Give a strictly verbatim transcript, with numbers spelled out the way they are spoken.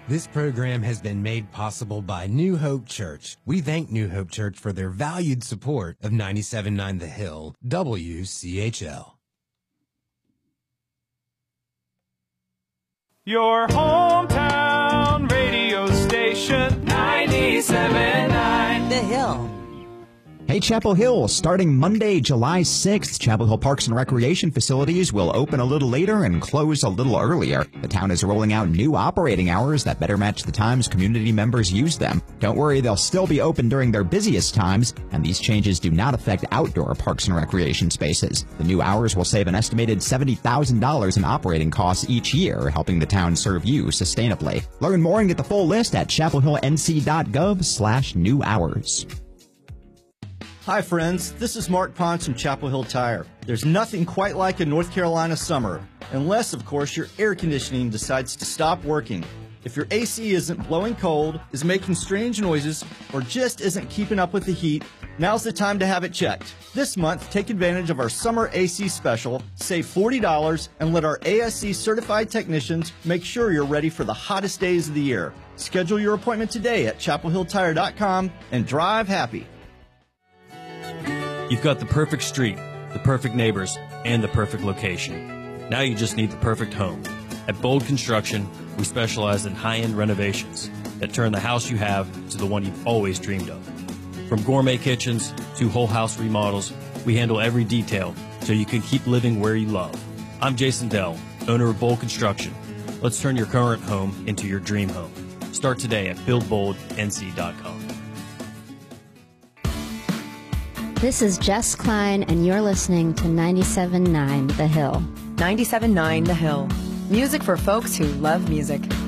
This program has been made possible by New Hope Church. We thank New Hope Church for their valued support of ninety-seven point nine The Hill, W C H L. Your hometown radio station, ninety-seven point nine The Hill. Hey, Chapel Hill, starting Monday, July sixth, Chapel Hill Parks and Recreation facilities will open a little later and close a little earlier. The town is rolling out new operating hours that better match the times community members use them. Don't worry, they'll still be open during their busiest times, and these changes do not affect outdoor parks and recreation spaces. The new hours will save an estimated seventy thousand dollars in operating costs each year, helping the town serve you sustainably. Learn more and get the full list at chapel hill n c dot gov slash new hours. Hi friends, this is Mark Pons from Chapel Hill Tire. There's nothing quite like a North Carolina summer, unless of course your air conditioning decides to stop working. If your A C isn't blowing cold, is making strange noises, or just isn't keeping up with the heat, now's the time to have it checked. This month, take advantage of our summer A C special, save forty dollars, and let our A S C certified technicians make sure you're ready for the hottest days of the year. Schedule your appointment today at chapel hill tire dot com and drive happy. You've got the perfect street, the perfect neighbors, and the perfect location. Now you just need the perfect home. At Bold Construction, we specialize in high-end renovations that turn the house you have to the one you've always dreamed of. From gourmet kitchens to whole house remodels, we handle every detail so you can keep living where you love. I'm Jason Dell, owner of Bold Construction. Let's turn your current home into your dream home. Start today at build bold n c dot com. This is Jess Klein, and you're listening to ninety-seven point nine The Hill. ninety-seven point nine The Hill. Music for folks who love music.